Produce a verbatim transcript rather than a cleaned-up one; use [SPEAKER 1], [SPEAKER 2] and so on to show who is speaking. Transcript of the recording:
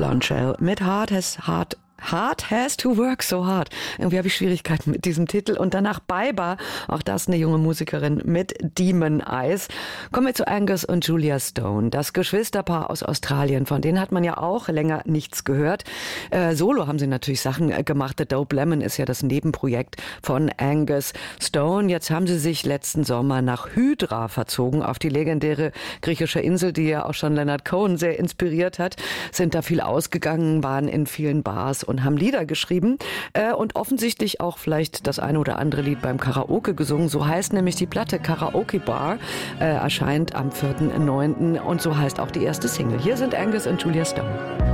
[SPEAKER 1] Blonde Shell mit Heart Has Heart Hard has to work so hard. Irgendwie habe ich Schwierigkeiten mit diesem Titel. Und danach Baiba, auch das eine junge Musikerin mit Demon Eyes. Kommen wir zu Angus und Julia Stone, das Geschwisterpaar aus Australien. Von denen hat man ja auch länger nichts gehört. Äh, solo haben sie natürlich Sachen gemacht. The Dope Lemon ist ja das Nebenprojekt von Angus Stone. Jetzt haben sie sich letzten Sommer nach Hydra verzogen, auf die legendäre griechische Insel, die ja auch schon Leonard Cohen sehr inspiriert hat. Sind da viel ausgegangen, waren in vielen Bars und haben Lieder geschrieben äh, und offensichtlich auch vielleicht das eine oder andere Lied beim Karaoke gesungen. So heißt nämlich die Platte Karaoke Bar, äh, erscheint am vierten neunten und so heißt auch die erste Single. Hier sind Angus und Julia Stone.